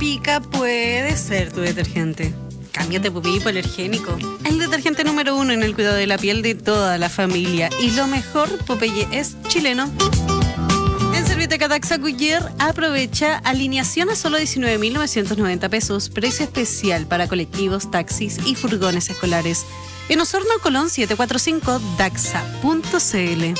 Vica puede ser tu detergente. Cámbiate Popeye hipoalergénico. El detergente número 1 en el cuidado de la piel de toda la familia. Y lo mejor, Popeye es chileno. En Serviteca Taxa Cuyer aprovecha alineación a solo 19.990 pesos. Precio especial para colectivos, taxis y furgones escolares. En Osorno, Colón 745, daxa.cl.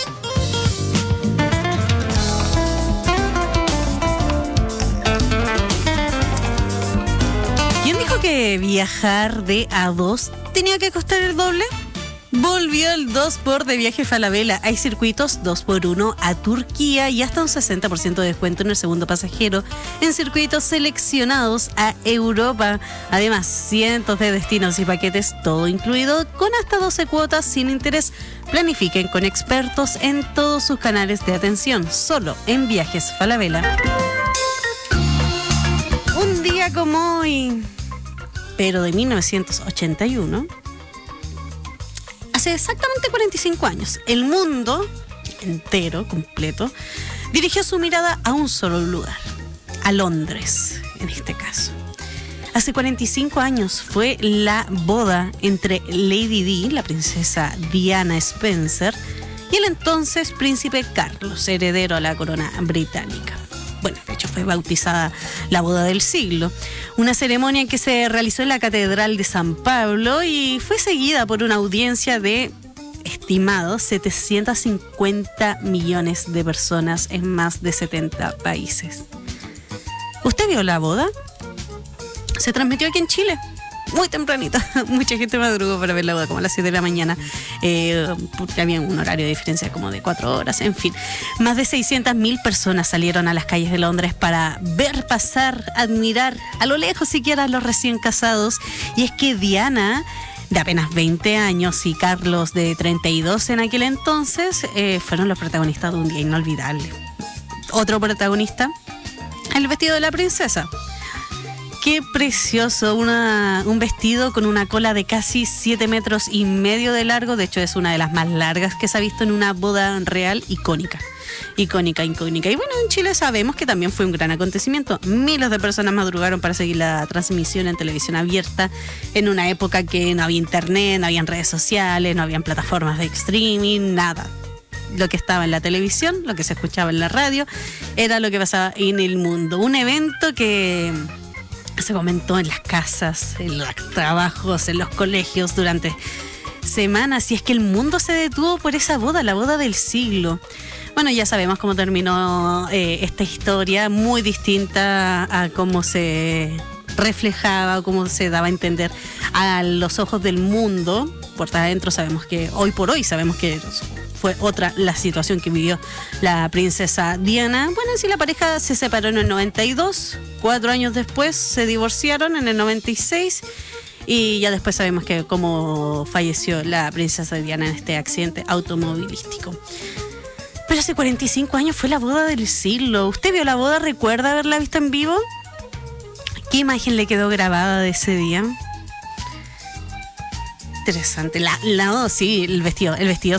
¿Quién dijo que viajar de A2 tenía que costar el doble? Volvió el 2x de Viaje Falabella. Hay circuitos 2x1 a Turquía y hasta un 60% de descuento en el segundo pasajero en circuitos seleccionados a Europa. Además, cientos de destinos y paquetes, todo incluido, con hasta 12 cuotas sin interés. Planifiquen con expertos en todos sus canales de atención, solo en Viajes Falabella. Un día como hoy, pero de 1981... hace exactamente 45 años, el mundo entero, completo, dirigió su mirada a un solo lugar, a Londres, en este caso. Hace 45 años fue la boda entre Lady Di, la princesa Diana Spencer, y el entonces príncipe Carlos, heredero a la corona británica. Bueno, de hecho fue bautizada la boda del siglo. Una ceremonia que se realizó en la Catedral de San Pablo y fue seguida por una audiencia de, estimados, 750 millones de personas en más de 70 países. ¿Usted vio la boda? Se transmitió aquí en Chile. Muy tempranito, mucha gente madrugó para ver la boda, como a las 7 de la mañana, porque había un horario de diferencia como de 4 horas, en fin. Más de 600.000 personas salieron a las calles de Londres para ver pasar, admirar, a lo lejos siquiera a los recién casados. Y es que Diana, de apenas 20 años, y Carlos, de 32 en aquel entonces, fueron los protagonistas de un día inolvidable. Otro protagonista, el vestido de la princesa. Qué precioso, un vestido con una cola de casi 7,5 metros de largo. De hecho, es una de las más largas que se ha visto en una boda real, icónica. Y bueno, en Chile sabemos que también fue un gran acontecimiento. Miles de personas madrugaron para seguir la transmisión en televisión abierta en una época que no había internet, no habían redes sociales, no habían plataformas de streaming, nada. Lo que estaba en la televisión, lo que se escuchaba en la radio, era lo que pasaba en el mundo. Un evento que se comentó en las casas, en los trabajos, en los colegios durante semanas, y es que el mundo se detuvo por esa boda, la boda del siglo. Bueno, ya sabemos cómo terminó esta historia, muy distinta a cómo se reflejaba, cómo se daba a entender a los ojos del mundo. Por adentro sabemos que, hoy por hoy sabemos que fue otra la situación que vivió la princesa Diana. Bueno, sí, la pareja se separó en el 92, 4 años después se divorciaron en el 96 y ya después sabemos que cómo falleció la princesa Diana en este accidente automovilístico. Pero hace 45 años fue la boda del siglo. ¿Usted vio la boda? ¿Recuerda haberla visto en vivo? ¿Qué imagen le quedó grabada de ese día? Interesante. Sí, el vestido